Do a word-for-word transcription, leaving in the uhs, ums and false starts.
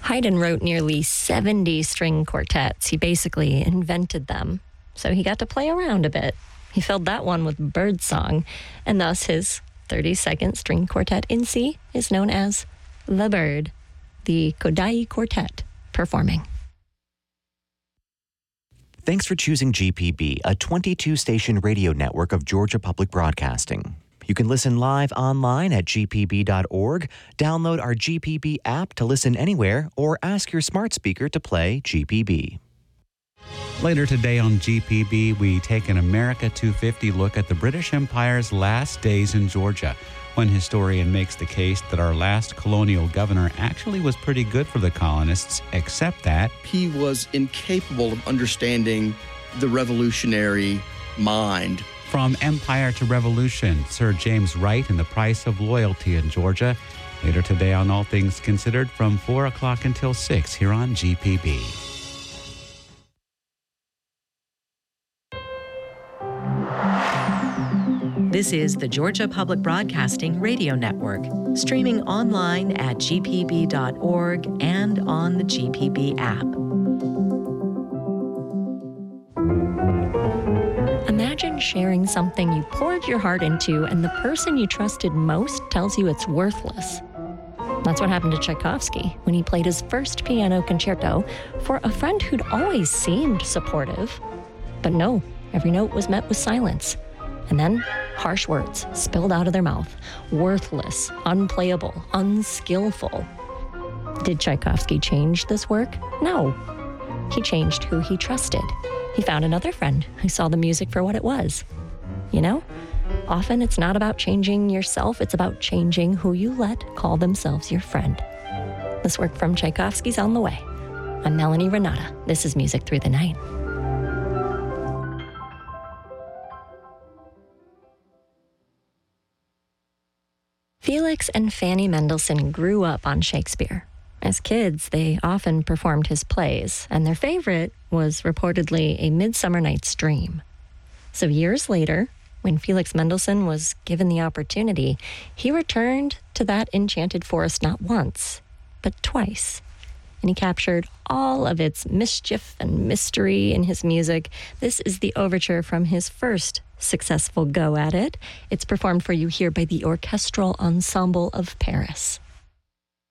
Haydn wrote nearly seventy string quartets. He basically invented them, so he got to play around a bit. He filled that one with birdsong, and thus his thirty-second string quartet in C is known as The Bird, the Kodály Quartet performing. Thanks for choosing G P B, a twenty-two station radio network of Georgia Public Broadcasting. You can listen live online at g p b dot org, download our G P B app to listen anywhere, or ask your smart speaker to play G P B. Later today on G P B, we take an America two fifty look at the British Empire's last days in Georgia. One historian makes the case that our last colonial governor actually was pretty good for the colonists, except that he was incapable of understanding the revolutionary mind. From Empire to Revolution, Sir James Wright and the Price of Loyalty in Georgia. Later today on All Things Considered from four o'clock until six here on G P B. This is the Georgia Public Broadcasting Radio Network, streaming online at g p b dot org and on the G P B app. Imagine sharing something you poured your heart into and the person you trusted most tells you it's worthless. That's what happened to Tchaikovsky when he played his first piano concerto for a friend who'd always seemed supportive. But no, every note was met with silence. And then harsh words spilled out of their mouth. Worthless, unplayable, unskillful. Did Tchaikovsky change this work? No. He changed who he trusted. He found another friend who saw the music for what it was. You know, often it's not about changing yourself, it's about changing who you let call themselves your friend. This work from Tchaikovsky's on the way. I'm Melanie Renata. This is Music Through the Night. Felix and Fanny Mendelssohn grew up on Shakespeare. As kids, they often performed his plays, and their favorite was reportedly A Midsummer Night's Dream. So years later, when Felix Mendelssohn was given the opportunity, he returned to that enchanted forest not once, but twice. And he captured all of its mischief and mystery in his music. This is the overture from his first successful go at it. It's performed for you here by the Orchestral Ensemble of Paris.